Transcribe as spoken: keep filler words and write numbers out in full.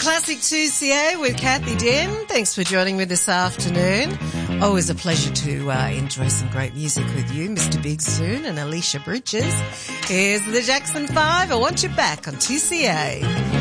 Classic two C A with Kathy Den. Thanks for joining me this afternoon. Always a pleasure to uh, enjoy some great music with you, Mister Big Soon and Alicia Bridges. Here's the Jackson five. I Want You Back on two C A.